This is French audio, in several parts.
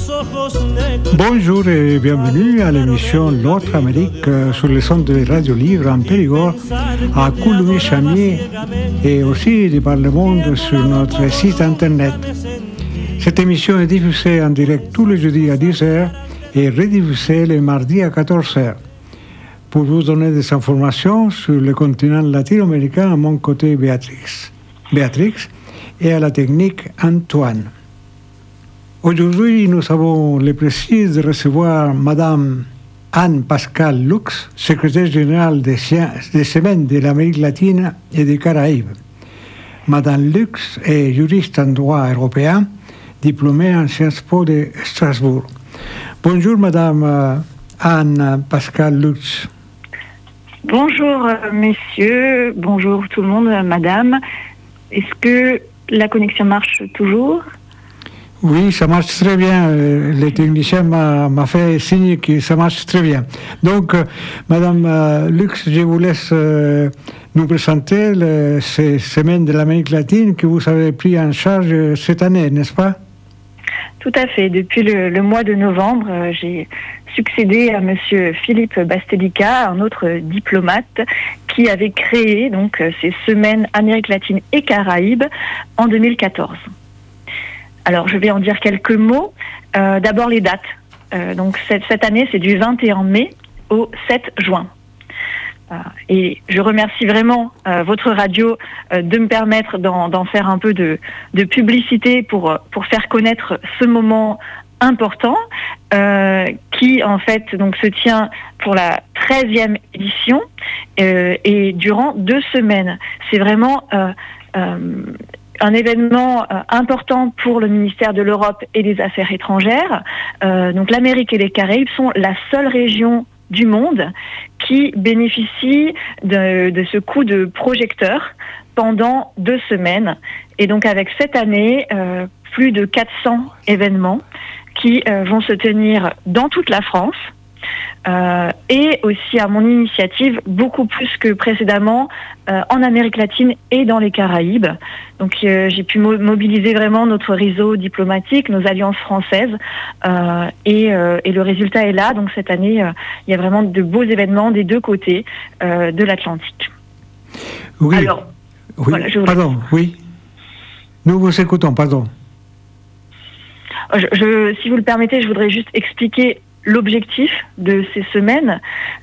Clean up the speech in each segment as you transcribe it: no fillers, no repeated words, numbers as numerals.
Bonjour et bienvenue à l'émission L'autre Amérique sur les ondes de Radio Libre en Périgord, à Coulommiers-Chamiers et aussi par le monde sur notre site internet. Cette émission est diffusée en direct tous les jeudis à 10h et rediffusée les mardis à 14h. Pour vous donner des informations sur le continent latino-américain, à mon côté Béatrix et à la technique Antoine. Aujourd'hui, nous avons le plaisir de recevoir Madame Anne-Pascale Lux, secrétaire générale des Semaines de l'Amérique latine et des Caraïbes. Madame Lux est juriste en droit européen, diplômée en Sciences Po de Strasbourg. Bonjour Madame Anne-Pascale Lux. Bonjour messieurs, bonjour tout le monde, madame. Est-ce que la connexion marche toujours ? Oui, ça marche très bien. Le technicien m'a fait signe que ça marche très bien. Donc, Madame Lux, je vous laisse nous présenter ces semaines de l'Amérique latine que vous avez pris en charge cette année, n'est-ce pas? Tout à fait. Depuis le mois de novembre, j'ai succédé à Monsieur Philippe Bastelica, un autre diplomate qui avait créé donc ces semaines Amérique latine et Caraïbes en 2014. Alors, je vais en dire quelques mots. D'abord, les dates. Donc, cette année, c'est du 21 mai au 7 juin. Et je remercie vraiment votre radio de me permettre d'en faire un peu de publicité pour faire connaître ce moment important qui, en fait, donc, se tient pour la 13e édition et durant 2 semaines. C'est vraiment un événement important pour le ministère de l'Europe et des Affaires étrangères. Donc l'Amérique et les Caraïbes sont la seule région du monde qui bénéficie de ce coup de projecteur pendant 2 semaines. Et donc avec cette année, plus de 400 événements qui vont se tenir dans toute la France. Et aussi à mon initiative, beaucoup plus que précédemment, en Amérique latine et dans les Caraïbes. Donc j'ai pu mobiliser vraiment notre réseau diplomatique, nos alliances françaises, et le résultat est là. Donc cette année, il y a vraiment de beaux événements des 2 côtés de l'Atlantique. Oui. Alors, oui. Voilà, Pardon, oui. Nous vous écoutons, pardon. Si vous le permettez, je voudrais juste expliquer l'objectif de ces semaines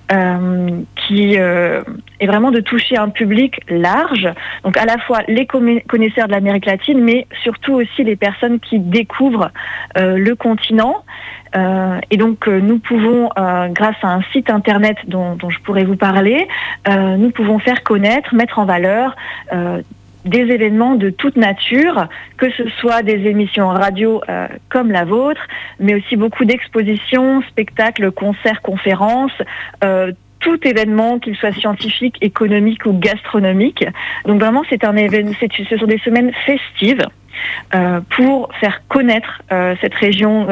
qui est vraiment de toucher un public large, donc à la fois les connaisseurs de l'Amérique latine, mais surtout aussi les personnes qui découvrent le continent. Et donc nous pouvons, grâce à un site internet dont je pourrais vous parler, nous pouvons faire connaître, mettre en valeur des événements de toute nature, que ce soit des émissions radio comme la vôtre, mais aussi beaucoup d'expositions, spectacles, concerts, conférences, tout événement, qu'il soit scientifique, économique ou gastronomique. Donc vraiment, c'est un événement, ce sont des semaines festives pour faire connaître cette région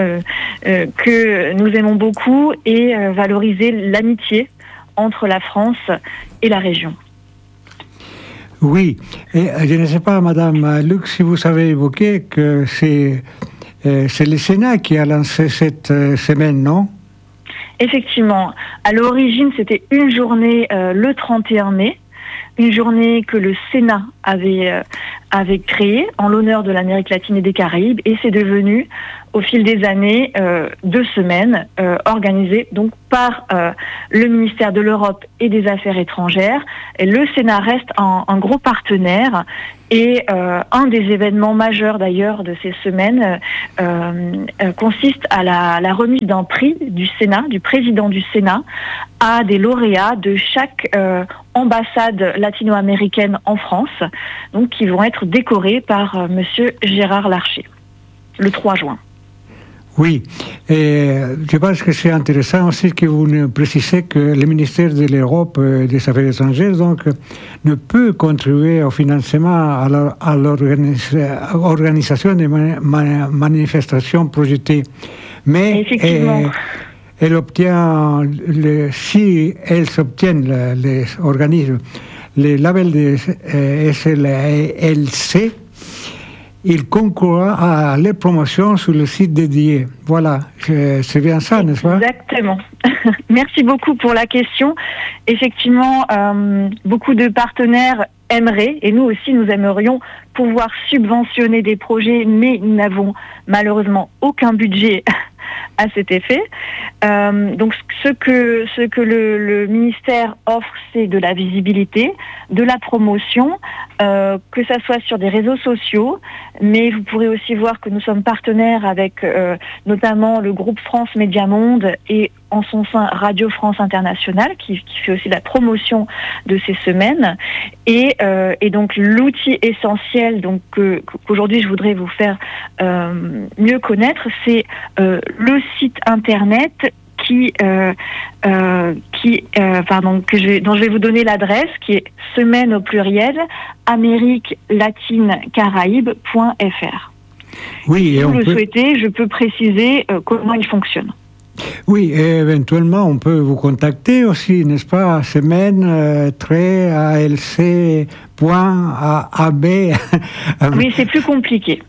que nous aimons beaucoup et valoriser l'amitié entre la France et la région. Oui, et je ne sais pas, Madame Lux, si vous savez évoquer que c'est le Sénat qui a lancé cette semaine, non? Effectivement. À l'origine, c'était une journée le 31 mai, une journée que le Sénat avait créée en l'honneur de l'Amérique latine et des Caraïbes, et c'est devenu, au fil des années, 2 semaines organisées donc par le ministère de l'Europe et des Affaires étrangères. Et le Sénat reste un gros partenaire. Et un des événements majeurs d'ailleurs de ces semaines consiste à la remise d'un prix du Sénat, du président du Sénat, à des lauréats de chaque ambassade latino-américaine en France, donc qui vont être décorés par Monsieur Gérard Larcher, le 3 juin. Oui, et je pense que c'est intéressant aussi que vous nous précisez que le ministère de l'Europe et des Affaires étrangères donc, ne peut contribuer au financement à l'organisation des manifestations projetées. Mais elle obtient, si elles obtiennent les organismes, les labels de SLC, il concourra à les promotions sur le site dédié. Voilà, c'est bien ça, n'est-ce pas? Exactement. Merci beaucoup pour la question. Effectivement, beaucoup de partenaires aimeraient, et nous aussi nous aimerions pouvoir subventionner des projets, mais nous n'avons malheureusement aucun budget à cet effet. Donc ce que le ministère offre, c'est de la visibilité, de la promotion, que ça soit sur des réseaux sociaux, mais vous pourrez aussi voir que nous sommes partenaires avec notamment le groupe France Média Monde et en son sein Radio France Internationale qui fait aussi la promotion de ces semaines et donc l'outil essentiel donc qu'aujourd'hui je voudrais vous faire mieux connaître, c'est le site internet dont je vais vous donner l'adresse, qui est semaine au pluriel amérique-latine-caraïbes.fr. Oui, si vous le souhaitez, je peux préciser comment il fonctionne. Oui, et éventuellement, on peut vous contacter aussi, n'est-ce pas? Semaine-alc.ab. Oui, c'est plus compliqué.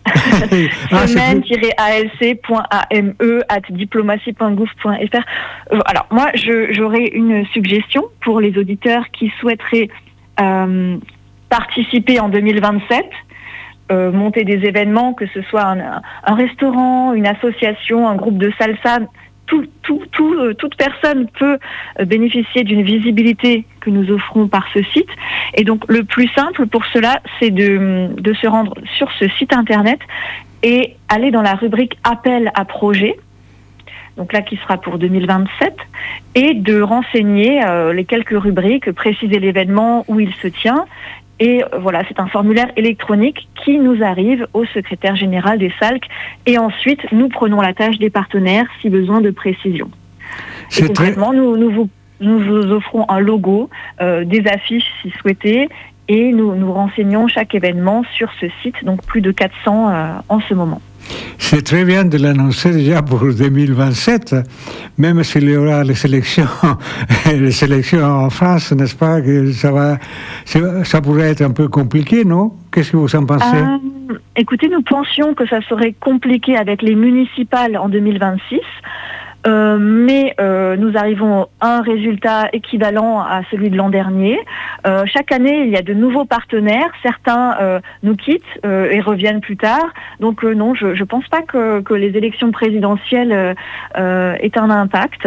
Semaine-alc.ame@diplomatie.gouv.fr. Alors, moi, j'aurais une suggestion pour les auditeurs qui souhaiteraient participer en 2027. Monter des événements, que ce soit un restaurant, une association, un groupe de salsa. Toute personne peut bénéficier d'une visibilité que nous offrons par ce site. Et donc, le plus simple pour cela, c'est de se rendre sur ce site internet et aller dans la rubrique appel à projet. Donc là, qui sera pour 2027, et de renseigner les quelques rubriques, préciser l'événement où il se tient. Et voilà, c'est un formulaire électronique qui nous arrive au secrétaire général des SALC. Et ensuite, nous prenons la tâche des partenaires si besoin de précision. Et concrètement, nous vous offrons un logo, des affiches si souhaité, et nous renseignons chaque événement sur ce site, donc plus de 400 en ce moment. C'est très bien de l'annoncer déjà pour 2027, même s'il y aura les sélections en France, n'est-ce pas, que ça pourrait être un peu compliqué, non? Qu'est-ce que vous en pensez? Écoutez, nous pensions que ça serait compliqué avec les municipales en 2026. Mais nous arrivons à un résultat équivalent à celui de l'an dernier. Chaque année, il y a de nouveaux partenaires. Certains nous quittent et reviennent plus tard. Donc non, je pense pas que les élections présidentielles aient un impact.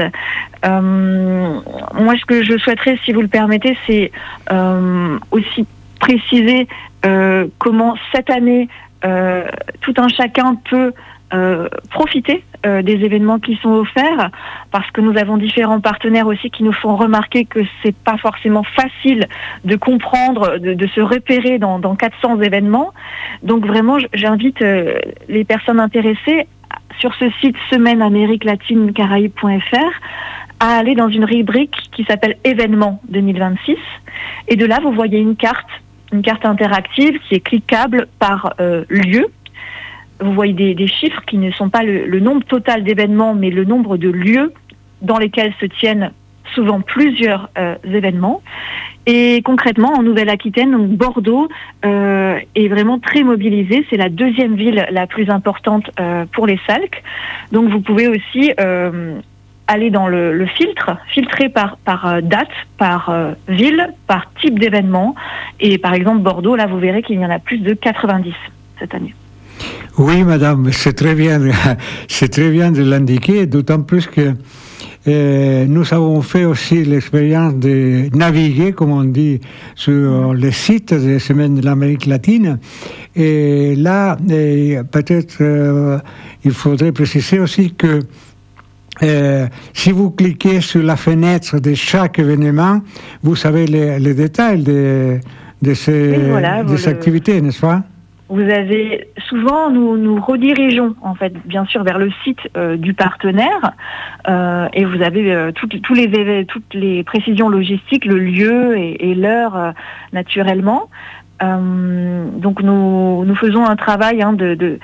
Moi, ce que je souhaiterais, si vous le permettez, c'est aussi préciser comment cette année tout un chacun peut profiter des événements qui sont offerts, parce que nous avons différents partenaires aussi qui nous font remarquer que c'est pas forcément facile de comprendre, de se repérer dans 400 événements. Donc vraiment, j'invite les personnes intéressées sur ce site semaine-amérique-latine-caraïbes.fr à aller dans une rubrique qui s'appelle événements 2026, et de là vous voyez une carte interactive qui est cliquable par lieu. Vous voyez des chiffres qui ne sont pas le nombre total d'événements, mais le nombre de lieux dans lesquels se tiennent souvent plusieurs événements. Et concrètement, en Nouvelle-Aquitaine, donc Bordeaux est vraiment très mobilisé. C'est la deuxième ville la plus importante pour les SALC. Donc vous pouvez aussi aller dans le filtrer par date, par ville, par type d'événement. Et par exemple, Bordeaux, là, vous verrez qu'il y en a plus de 90 cette année. Oui, madame, c'est très bien de l'indiquer, d'autant plus que nous avons fait aussi l'expérience de naviguer, comme on dit, sur les sites des Semaines de l'Amérique latine. Et là, peut-être, il faudrait préciser aussi que si vous cliquez sur la fenêtre de chaque événement, vous savez les détails de ces activités, n'est-ce pas? Vous avez souvent, nous redirigeons en fait bien sûr vers le site du partenaire et vous avez toutes les précisions logistiques, le lieu et l'heure naturellement. Donc nous faisons un travail de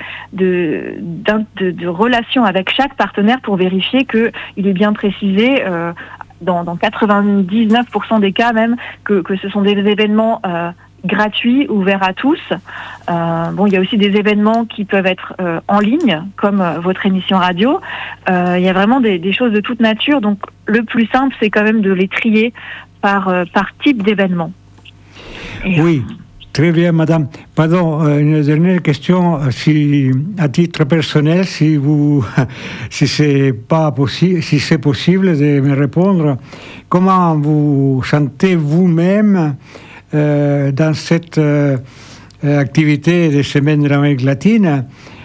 relation avec chaque partenaire pour vérifier qu'il est bien précisé. Dans 99% des cas même, que ce sont des événements gratuit, ouvert à tous. Il y a aussi des événements qui peuvent être en ligne, comme votre émission radio. Il y a vraiment des choses de toute nature. Donc, le plus simple, c'est quand même de les trier par type d'événement. Oui. Très bien, madame. Pardon, une dernière question. Si, à titre personnel, si c'est possible de me répondre, comment vous sentez vous-même dans cette activité des Semaines de l'Amérique latine?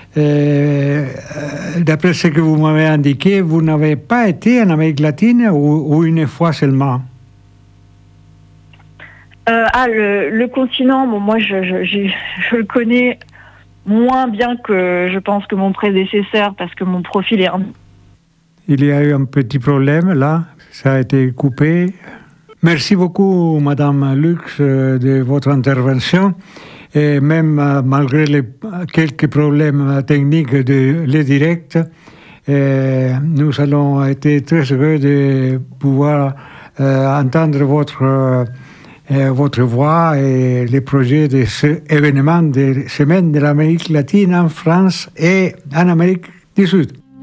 D'après ce que vous m'avez indiqué, vous n'avez pas été en Amérique latine ou une fois seulement? Le continent, moi je le connais moins bien que je pense que mon prédécesseur, parce que mon profil est... Il y a eu un petit problème là, ça a été coupé. Merci beaucoup, Madame Lux, de votre intervention. Et même malgré quelques problèmes techniques de les directs, nous allons être très heureux de pouvoir entendre votre voix et les projets de cet événement des Semaines de l'Amérique latine en France et en Amérique du Sud.